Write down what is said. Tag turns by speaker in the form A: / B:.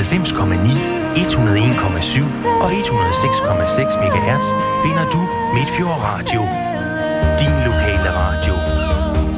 A: 90,9, 101,7 og 106,6 MHz finder du Midtfjord Radio.